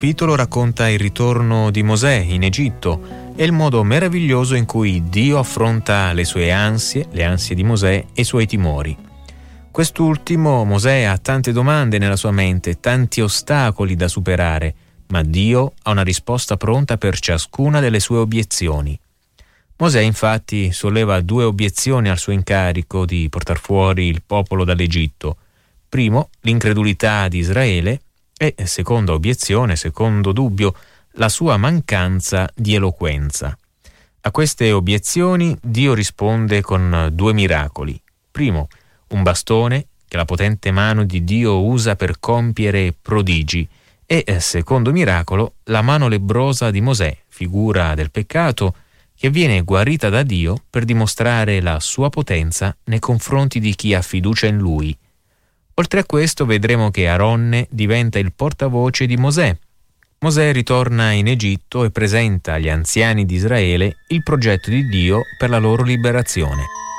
capitolo racconta il ritorno di Mosè in Egitto e il modo meraviglioso in cui Dio affronta le sue ansie, le ansie di Mosè e i suoi timori. Quest'ultimo, Mosè, ha tante domande nella sua mente, tanti ostacoli da superare, ma Dio ha una risposta pronta per ciascuna delle sue obiezioni. Mosè infatti solleva 2 obiezioni al suo incarico di portar fuori il popolo dall'Egitto. Primo, l'incredulità di Israele e, seconda obiezione, secondo dubbio, la sua mancanza di eloquenza. A queste obiezioni Dio risponde con 2 miracoli. Primo, un bastone che la potente mano di Dio usa per compiere prodigi e, secondo miracolo, la mano lebbrosa di Mosè, figura del peccato, che viene guarita da Dio per dimostrare la sua potenza nei confronti di chi ha fiducia in lui. Oltre a questo vedremo che Aronne diventa il portavoce di Mosè. Mosè ritorna in Egitto e presenta agli anziani di Israele il progetto di Dio per la loro liberazione.